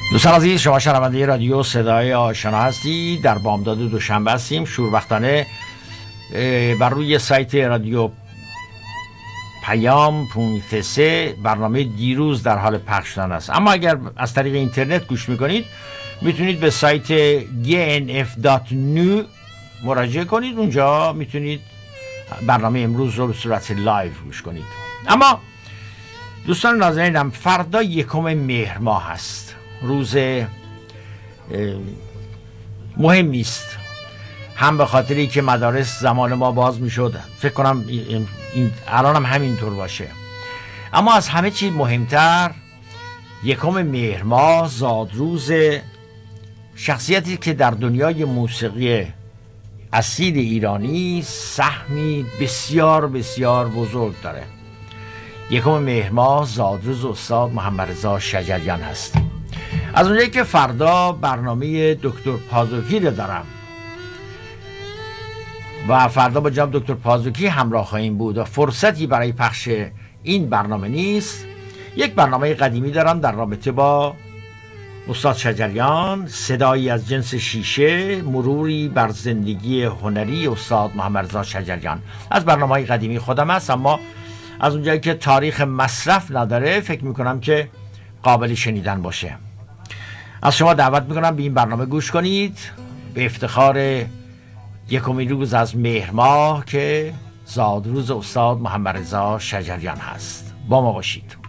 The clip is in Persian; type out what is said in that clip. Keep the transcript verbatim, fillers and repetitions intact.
دوستان عزیز، شما شنونده رادیو صدای آشنا هستی. در بامداد دوشنبه هستیم. شوربختانه بر روی سایت رادیو پیام پونت سه برنامه دیروز در حال پخش شدن است. اما اگر از طریق اینترنت گوش میکنید میتونید به سایت جی ان اف دات نو مراجعه کنید. اونجا میتونید برنامه امروز رو به صورت لایو گوش کنید. اما دوستان نازنینم، فردا یکم مهر ماه هست. روز مهمی است، هم به خاطری که مدارس زمان ما باز می شد، فکر کنم این الان هم همینطور باشه. اما از همه چیز مهمتر یکم مهر ماه زادروز شخصیتی که در دنیای موسیقی اصیل ایرانی سهمی بسیار بسیار بزرگ داره. یکم مهر ماه زادروز استاد محمد رضا شجریان هست. از اونجایی که فردا برنامه دکتر پازوکی رو دارم و فردا با جناب دکتر پازوکی همراه خواهیم بود و فرصتی برای پخش این برنامه نیست، یک برنامه قدیمی دارم در رابطه با استاد شجریان، صدایی از جنس شیشه، مروری بر زندگی هنری استاد محمد رضا شجریان. از برنامه‌های قدیمی خودم است، اما از اونجایی که تاریخ مصرف نداره فکر میکنم که قابل شنیدن باشه. از شما دعوت میکنم به این برنامه گوش کنید، به افتخار یکمین روز از مهر ماه که زادروز استاد محمد رضا شجریان هست. با ما باشید.